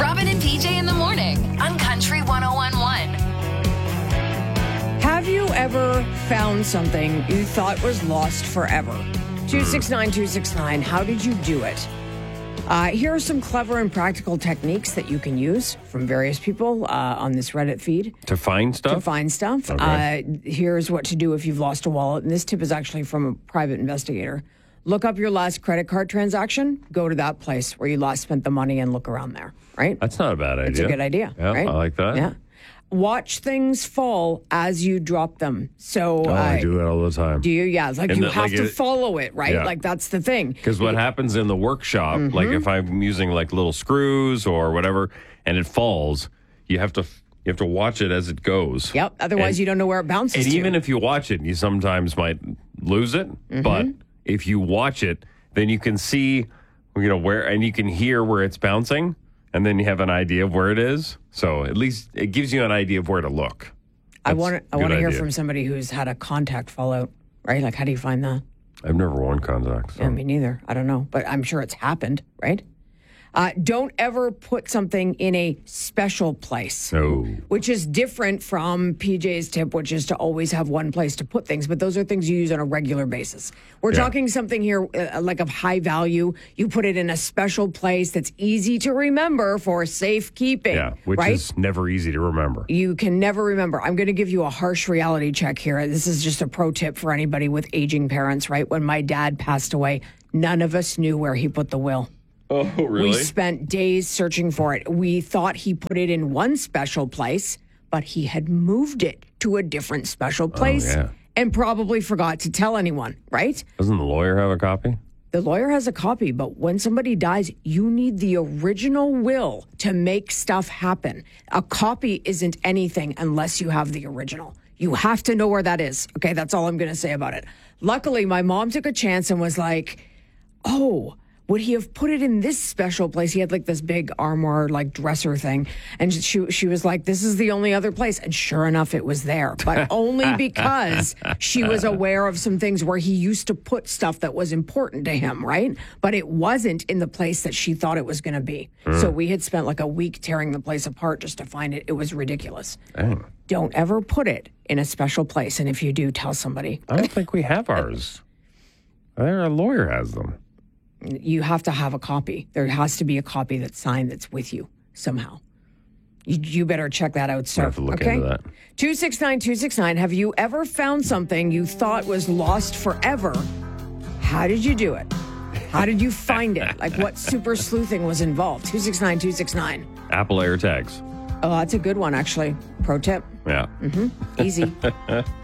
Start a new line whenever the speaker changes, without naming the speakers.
Robin and PJ in the morning on Country 101.1.
Have you ever found something you thought was lost forever? 269-269, how did you do it? Here are some clever and practical techniques that you can use from various people on this Reddit feed.
To find stuff?
Okay. Here's what to do if you've lost a wallet. And this tip is actually from a private investigator. Look up your last credit card transaction. Go to that place where you last spent the money and look around there, right?
That's not a bad idea.
It's a good idea,
yeah,
right?
I like that.
Yeah. Watch things fall as you drop them. So
I do that all the time.
do you? Yeah, it's like you have to follow it, right?
Yeah.
Like that's the thing.
Because what happens in the workshop, like if I'm using like little screws or whatever, and it falls, you have to watch it as it goes.
Yep. Otherwise, you don't know where it bounces
And
to.
even if you watch it, you sometimes might lose it. But if you watch it, then you can see, where, and you can hear where it's bouncing. And then you have an idea of where it is. So at least it gives you an idea of where to look.
I want to hear from somebody who's had a contact fallout, right? Like, how do you find that?
I've never worn contacts. So.
Yeah, me neither. I don't know. But I'm sure it's happened, right? Don't ever put something in a special place.
No.
Which is different from PJ's tip, which is to always have one place to put things. But those are things you use on a regular basis. We're talking something here like of high value. You put it in a special place that's easy to remember for safekeeping.
Yeah, which is never easy to remember.
You can never remember. I'm going to give you a harsh reality check here. This is just a pro tip for anybody with aging parents, right? When my dad passed away, none of us knew where he put the will.
Oh, really?
We spent days searching for it. We thought he put it in one special place, but he had moved it to a different special place and probably forgot to tell anyone, right?
Doesn't the lawyer have a copy?
The lawyer has a copy, but when somebody dies, you need the original will to make stuff happen. A copy isn't anything unless you have the original. You have to know where that is. Okay, that's all I'm going to say about it. Luckily, my mom took a chance and was like, would he have put it in this special place? He had like this big armoire, like dresser thing. And she was like, this is the only other place. And sure enough, it was there. But only because she was aware of some things where he used to put stuff that was important to him, right? But it wasn't in the place that she thought it was going to be. So we had spent like a week tearing the place apart just to find it. It was ridiculous.
Dang.
Don't ever put it in a special place. And if you do, tell somebody.
I don't think we have ours. I think our lawyer has them.
You have to have a copy. There has to be a copy that's signed that's with you somehow. You better check that out, sir.
I have to look into that.
269-269. Have you ever found something you thought was lost forever? How did you do it? How did you find it? Like what super sleuthing was involved? 269-269.
Apple AirTags.
Oh, that's a good one, actually. Pro tip.
Yeah.
Easy.